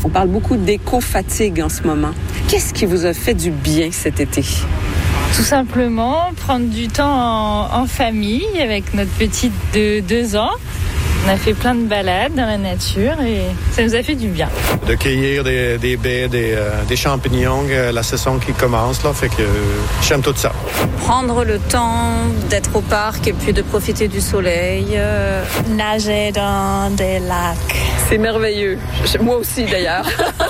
On parle beaucoup d'éco-fatigue en ce moment. Qu'est-ce qui vous a fait du bien cet été? Tout simplement, prendre du temps en famille avec notre petite de 2 ans. On a fait plein de balades dans la nature et ça nous a fait du bien. De cueillir des baies, des champignons, la saison qui commence, là, fait que j'aime tout ça. Prendre le temps d'être au parc et puis de profiter du soleil. Nager dans des lacs. C'est merveilleux. Moi aussi, d'ailleurs.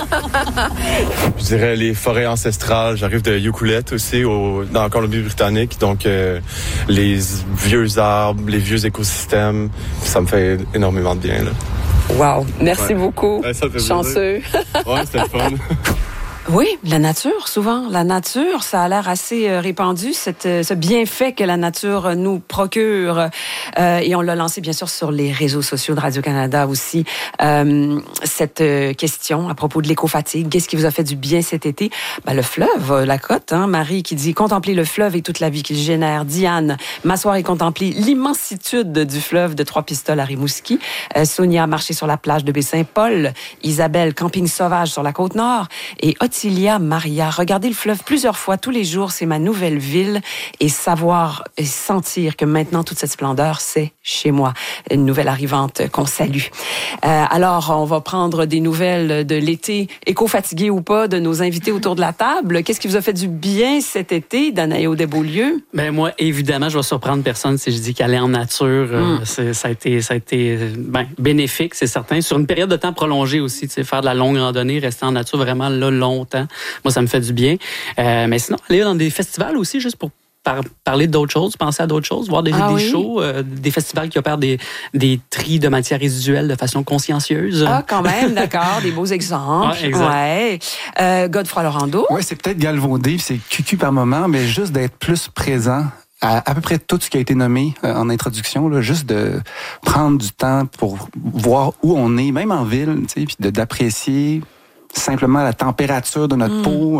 Je dirais les forêts ancestrales. J'arrive de Ukulele aussi, dans la Colombie-Britannique. Donc, les vieux arbres, les vieux écosystèmes, ça me fait énormément de bien, là. Wow. Merci beaucoup. Ouais, ça fait chanceux. Ouais, c'était le fun. Oui, la nature, souvent. La nature, ça a l'air assez répandu, ce bienfait que la nature nous procure. Et on l'a lancé, bien sûr, sur les réseaux sociaux de Radio-Canada aussi. Cette question à propos de l'éco-fatigue, qu'est-ce qui vous a fait du bien cet été? Ben, le fleuve, la côte, hein? Marie qui dit « Contempler le fleuve et toute la vie qu'il génère ». Diane, « M'asseoir et contempler l'immensitude du fleuve de Trois-Pistoles à Rimouski ». Sonia, « Marcher sur la plage de Baie-Saint-Paul ». Isabelle, « Camping sauvage sur la Côte-Nord ». Et Ottilia Maria, regarder le fleuve plusieurs fois tous les jours, c'est ma nouvelle ville et savoir et sentir que maintenant toute cette splendeur, c'est chez moi. Une nouvelle arrivante qu'on salue. Alors, on va prendre des nouvelles de l'été, éco-fatigué ou pas, de nos invités autour de la table. Qu'est-ce qui vous a fait du bien cet été, Danaïo Desbeaulieu? Ben moi, évidemment, je vais surprendre personne si je dis qu'aller en nature, ça a été bénéfique, c'est certain. Sur une période de temps prolongée aussi, faire de la longue randonnée, rester en nature vraiment là longtemps. Moi, ça me fait du bien. Mais sinon, aller dans des festivals aussi, juste pour parler d'autres choses, penser à d'autres choses, voir des shows, des festivals qui opèrent des tris de matières résiduelles de façon consciencieuse. Ah, quand même, d'accord, des beaux exemples. Ouais. Godefroy Laurando. Oui, c'est peut-être galvaudé, c'est cucu par moment, mais juste d'être plus présent à peu près tout ce qui a été nommé en introduction, là, juste de prendre du temps pour voir où on est, même en ville, puis d'apprécier simplement la température de notre peau,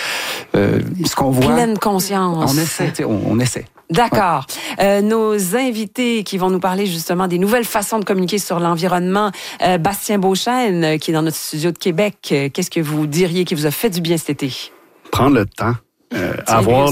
ce qu'on voit. Pleine conscience. On essaie. D'accord. Nos invités qui vont nous parler justement des nouvelles façons de communiquer sur l'environnement. Bastien Beauchesne, qui est dans notre studio de Québec. Qu'est-ce que vous diriez qui vous a fait du bien cet été? Prendre le temps. Avoir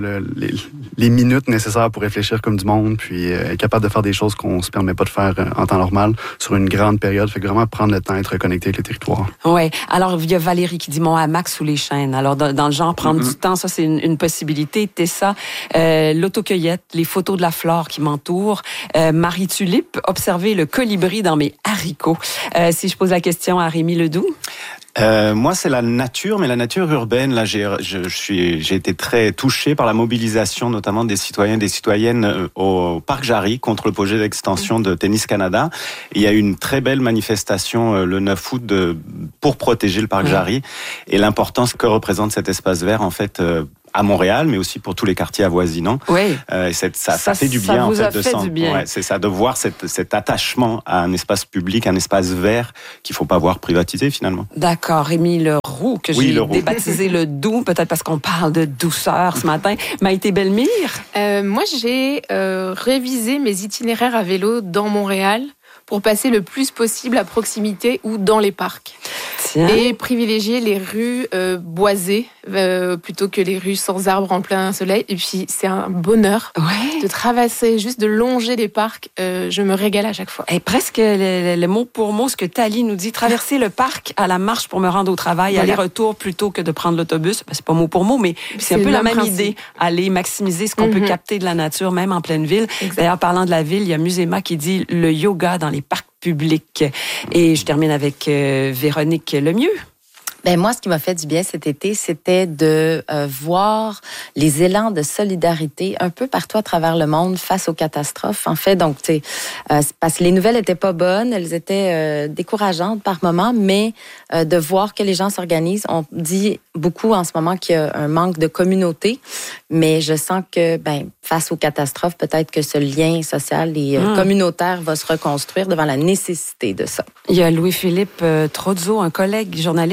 les minutes nécessaires pour réfléchir comme du monde, puis être capable de faire des choses qu'on se permet pas de faire en temps normal sur une grande période. Fait que vraiment prendre le temps d'être connecté avec le territoire. Oui. Alors, il y a Valérie qui dit Mont-Hamac sous les chênes. Alors, dans le genre, prendre du temps, ça, c'est une possibilité. Tessa, l'autocueillette, les photos de la flore qui m'entoure. Marie Tulipe, observer le colibri dans mes haricots. Si je pose la question à Rémi Ledoux. Moi, c'est la nature, mais la nature urbaine. Là, j'ai été très touché par la mobilisation, notamment des citoyens et des citoyennes au Parc Jarry contre le projet d'extension de Tennis Canada. Il y a eu une très belle manifestation le 9 août pour protéger le Parc Jarry et l'importance que représente cet espace vert, en fait, à Montréal, mais aussi pour tous les quartiers avoisinants. Oui. Ça fait du bien, en fait, de sentir. Ouais, c'est ça, de voir cet attachement à un espace public, un espace vert qu'il faut pas voir privatisé, finalement. D'accord. Rémi Leroux, que j'ai débaptisé le doux, peut-être parce qu'on parle de douceur ce matin. Maïté Bellemire? Moi, j'ai révisé mes itinéraires à vélo dans Montréal pour passer le plus possible à proximité ou dans les parcs. Tiens. Et privilégier les rues boisées plutôt que les rues sans arbres en plein soleil. Et puis, c'est un bonheur de traverser, juste de longer les parcs. Je me régale à chaque fois. Et presque le mot pour mot, ce que Thalie nous dit, traverser le parc à la marche pour me rendre au travail, aller-retour plutôt que de prendre l'autobus. Ben, c'est pas mot pour mot, mais c'est un peu la même idée. Aller maximiser ce qu'on peut capter de la nature, même en pleine ville. Exact. D'ailleurs, parlant de la ville, il y a Muséma qui dit le yoga dans les parcs publics. Et je termine avec Véronique Lemieux. Ben moi, ce qui m'a fait du bien cet été, c'était de voir les élans de solidarité un peu partout à travers le monde face aux catastrophes. En fait, donc, tu sais, parce que les nouvelles étaient pas bonnes, elles étaient décourageantes par moments, mais de voir que les gens s'organisent. On dit beaucoup en ce moment qu'il y a un manque de communauté, mais je sens que, face aux catastrophes, peut-être que ce lien social et communautaire va se reconstruire devant la nécessité de ça. Il y a Louis-Philippe Trozzo, un collègue journaliste qui a répondu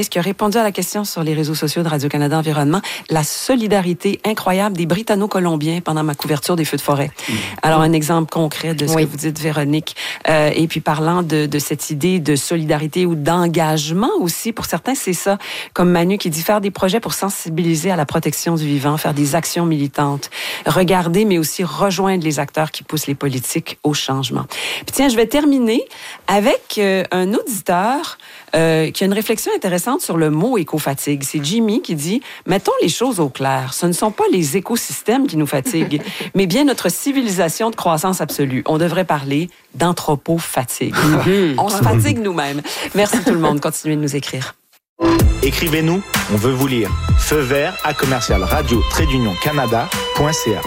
répondu à la question sur les réseaux sociaux de Radio-Canada Environnement, la solidarité incroyable des Britanno-Colombiens pendant ma couverture des feux de forêt. Alors, un exemple concret de ce que vous dites, Véronique. Et puis, parlant de cette idée de solidarité ou d'engagement aussi, pour certains, c'est ça. Comme Manu qui dit, faire des projets pour sensibiliser à la protection du vivant, faire des actions militantes, regarder, mais aussi rejoindre les acteurs qui poussent les politiques au changement. Puis tiens, je vais terminer avec un auditeur qui a une réflexion intéressante sur le mot éco-fatigue. C'est Jimmy qui dit « Mettons les choses au clair. Ce ne sont pas les écosystèmes qui nous fatiguent, mais bien notre civilisation de croissance absolue. On devrait parler d'anthropo-fatigue. On se fatigue nous-mêmes. » Merci tout le monde. Continuez de nous écrire. Écrivez-nous, on veut vous lire. Feu vert à commercial radio-canada.ca.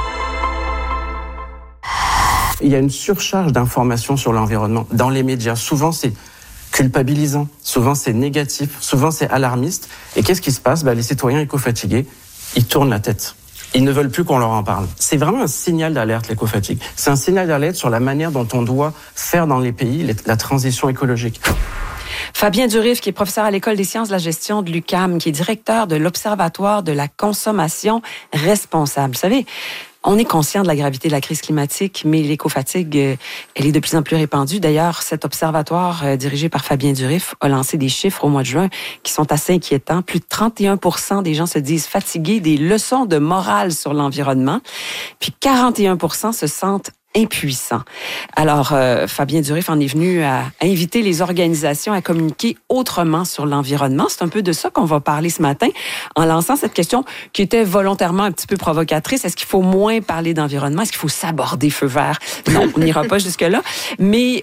Il y a une surcharge d'informations sur l'environnement dans les médias. Souvent, c'est culpabilisant, souvent c'est négatif, souvent c'est alarmiste. Et qu'est-ce qui se passe? Les citoyens éco-fatigués, ils tournent la tête. Ils ne veulent plus qu'on leur en parle. C'est vraiment un signal d'alerte, l'éco-fatigue. C'est un signal d'alerte sur la manière dont on doit faire dans les pays la transition écologique. Fabien Durif, qui est professeur à l'École des sciences de la gestion de l'UQAM, qui est directeur de l'Observatoire de la consommation responsable. Vous savez, on est conscient de la gravité de la crise climatique, mais l'éco-fatigue, elle est de plus en plus répandue. D'ailleurs, cet observatoire dirigé par Fabien Durif a lancé des chiffres au mois de juin qui sont assez inquiétants. Plus de 31% des gens se disent fatigués des leçons de morale sur l'environnement, puis 41% se sentent impuissant. Alors, Fabien Durif en est venu à inviter les organisations à communiquer autrement sur l'environnement. C'est un peu de ça qu'on va parler ce matin en lançant cette question qui était volontairement un petit peu provocatrice. Est-ce qu'il faut moins parler d'environnement? Est-ce qu'il faut s'aborder feu vert? Non, on n'ira pas jusque-là. Mais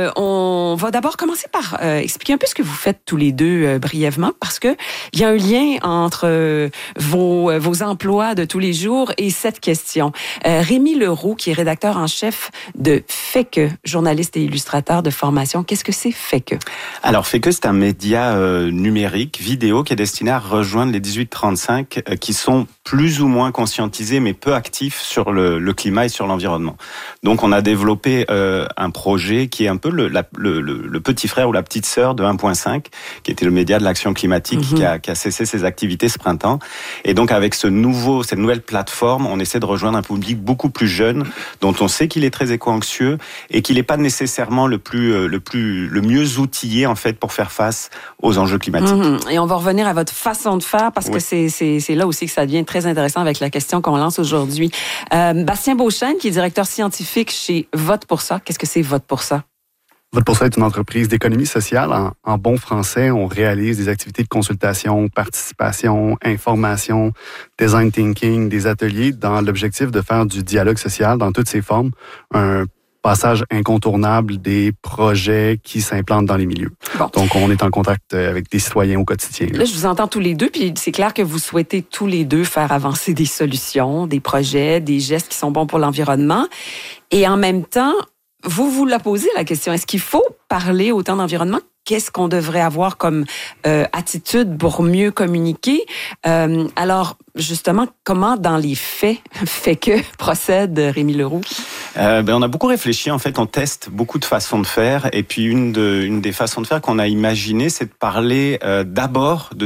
on va d'abord commencer par expliquer un peu ce que vous faites tous les deux brièvement, parce que il y a un lien entre vos emplois de tous les jours et cette question. Rémi Leroux, qui est rédacteur en chef de FECE, journaliste et illustrateur de formation. Qu'est-ce que c'est FECE? Alors, FECE, c'est un média numérique, vidéo, qui est destiné à rejoindre les 18-35 qui sont plus ou moins conscientisés, mais peu actifs sur le climat et sur l'environnement. Donc, on a développé un projet qui est un peu le petit frère ou la petite sœur de 1.5, qui était le média de l'action climatique, qui a cessé ses activités ce printemps. Et donc, avec cette nouvelle plateforme, on essaie de rejoindre un public beaucoup plus jeune, dont on sait qu'il est très éco-anxieux et qu'il n'est pas nécessairement le mieux outillé en fait pour faire face aux enjeux climatiques. Et on va revenir à votre façon de faire parce que c'est là aussi que ça devient très intéressant avec la question qu'on lance aujourd'hui. Bastien Beauchesne, qui est directeur scientifique chez Vote pour ça. Qu'est-ce que c'est Vote pour ça? Vote pour ça est une entreprise d'économie sociale. En bon français, on réalise des activités de consultation, participation, information, design thinking, des ateliers dans l'objectif de faire du dialogue social dans toutes ses formes, un passage incontournable des projets qui s'implantent dans les milieux. Bon. Donc, on est en contact avec des citoyens au quotidien. Là, je vous entends tous les deux, puis c'est clair que vous souhaitez tous les deux faire avancer des solutions, des projets, des gestes qui sont bons pour l'environnement. Et en même temps, vous la posez la question, est-ce qu'il faut parler autant d'environnement? Qu'est-ce qu'on devrait avoir comme attitude pour mieux communiquer? Alors, justement, comment dans les faits FECE procède Rémi Leroux? On a beaucoup réfléchi. En fait, on teste beaucoup de façons de faire. Et puis, une des façons de faire qu'on a imaginées, c'est de parler d'abord de